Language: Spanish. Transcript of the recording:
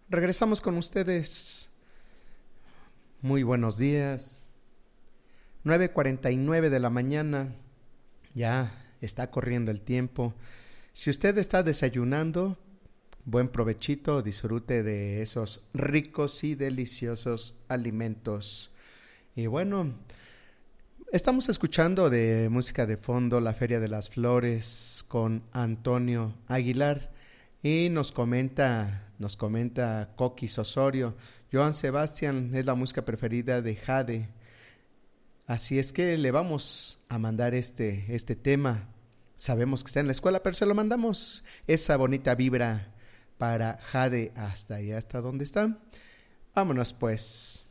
Regresamos con ustedes. Muy buenos días. 9:49 de la mañana. Ya está corriendo el tiempo. Si usted está desayunando, buen provechito, disfrute de esos ricos y deliciosos alimentos. Y bueno, estamos escuchando de música de fondo La Feria de las Flores con Antonio Aguilar y nos comenta Coquis Osorio: Joan Sebastián es la música preferida de Jade. Así es que le vamos a mandar este tema. Sabemos que está en la escuela, pero se lo mandamos. Esa bonita vibra para Jade hasta allá, hasta donde está. Vámonos pues.